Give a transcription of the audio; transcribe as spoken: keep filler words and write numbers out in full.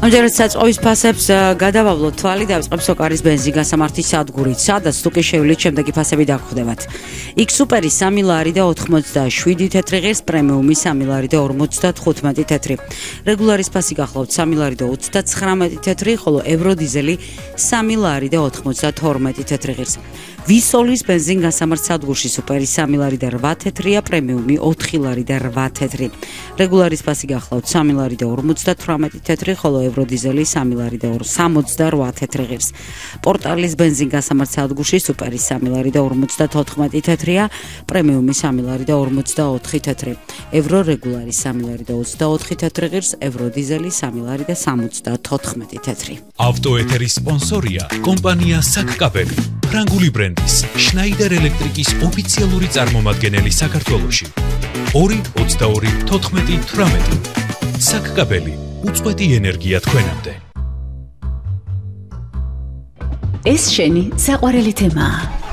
ამჯერად საწყოვის ფასებს გადავავლოთ თვალი დავწყებს ოკარის ბენზინ გასამართის სადგურით, სადაც თუ კი შევლით შემდეგი ფასები დაგხვდებათ. იქ სუპერი სამი ლარი და ოთხმოცდაშვიდი თეთრი ღირს, პრემიუმი სამი ლარი და ორმოცდათხუთმეტი თეთრი. რეგულარის ფასი გახლავთ სამი ლარი და ოცდაცხრამეტი თეთრი, ხოლო ევროდიზელი სამი ლარი და ოთხმოცდათორმეტი თეთრი ღირს. ვისოლის ბენზინ გასამართ სადგურში სუპერი სამი ლარი და რვა თეთრია, პრემიუმი ოთხი ლარი და რვა თეთრი. რეგულარის ფასი გახლავთ სამი ლარი და ორმოცდათვრამეტი თეთრი, ხოლო ევროდიზელი სამი ლარი და სამოცდარვა თეთრი ღირს. პორტალის ბენზინ გასამართ სადგურში სუპერი სამი ლარი და ორმოცდათოთხმეტი თეთრია, პრემიუმი სამი ლარი და ორმოცდაოთხი თეთრი. ევრო რეგულარი სამი ლარი და ოცდაოთხი თეთრი ღირს, ევროდიზელი სამი ლარი და სამოცდათოთხმეტი თეთრი. ავტოეთერის სპონსორია კომპანია საკკაბელი, ფრანგული ბრენდის შნაიდერ ელექტრიკის ოფიციალური წარმომადგენელი საქართველოში. ორი ოცდაორი თოთხმეტი თვრამეტი. საკკაბელი, უწყვეტი ენერგია თქვენამდე. ეს შენი საყვარელი თემაა.